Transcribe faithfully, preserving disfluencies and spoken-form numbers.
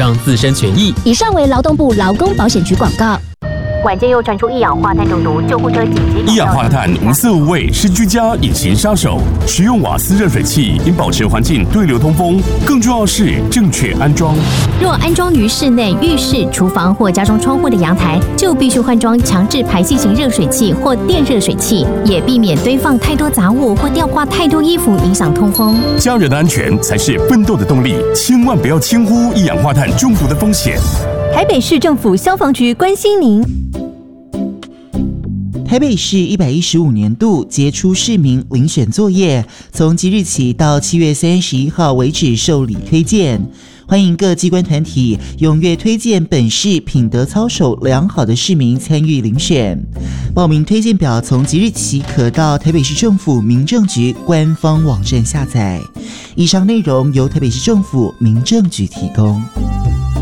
障自身权益。 以上为劳动部劳工保险局广告。 晚间又传出一氧化碳中毒，救护车紧急。 一氧化碳无色无味，是居家隐形杀手。使用瓦斯热水器应保持环境对流通风，更重要是正确安装。 若安装于室内、浴室、厨房或家中窗户的阳台，就必须换装强制排气型热水器或电热水器，也避免堆放太多杂物或吊挂太多衣服，影响通风。 家人的安全才是奋斗的动力，千万不要轻忽一氧化碳中毒的风险。 台北市政府消防局关心您。 台北市一百一十五年度杰出市民遴选作业，从即日起到七月三十一号为止受理推荐。欢迎各机关团体踊跃推荐本市品德操守良好的市民参与遴选。报名推荐表从即日起可到台北市政府民政局官方网站下载。以上内容由台北市政府民政局提供。